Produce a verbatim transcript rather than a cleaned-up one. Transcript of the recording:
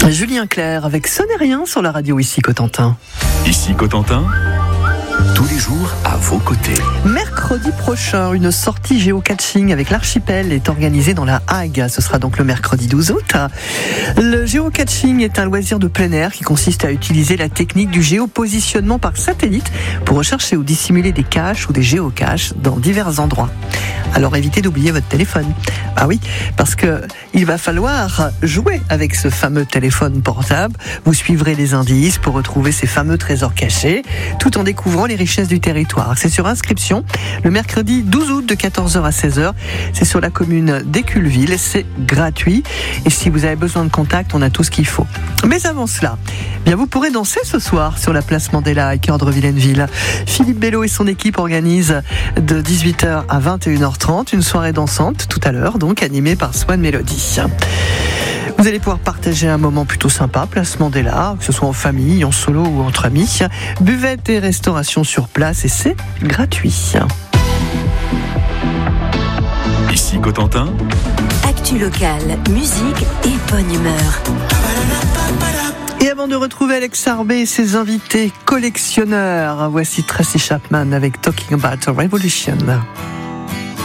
Julien Clerc avec Ce n'est rien sur la radio ici Cotentin. Ici Cotentin, tous les jours à vos côtés. Mercredi prochain, une sortie géocaching avec l'archipel est organisée dans la Hague. Ce sera donc le mercredi douze août. Le géocaching est un loisir de plein air qui consiste à utiliser la technique du géopositionnement par satellite pour rechercher ou dissimuler des caches ou des géocaches dans divers endroits. Alors évitez d'oublier votre téléphone. Ah oui, parce que il va falloir jouer avec ce fameux téléphone portable. Vous suivrez les indices pour retrouver ces fameux trésors cachés, tout en découvrant les richesses du territoire. C'est sur inscription, le mercredi douze août de quatorze heures à seize heures. C'est sur la commune d'Éculville, c'est gratuit. Et si vous avez besoin de contact, on a tout ce qu'il faut. Mais avant cela, bien vous pourrez danser ce soir sur la place Mandela à cœur de Villeneuve. Philippe Bello et son équipe organisent de dix-huit heures à vingt et une heures trente une soirée dansante tout à l'heure, donc animée par Swan Melody. Vous allez pouvoir partager un moment plutôt sympa, place Mandela, que ce soit en famille, en solo ou entre amis. Buvette et restauration sur place et c'est gratuit. Ici Cotentin, actu locale, musique et bonne humeur. Et avant de retrouver Alex Sarbé et ses invités collectionneurs, voici Tracy Chapman avec Talking About a Revolution.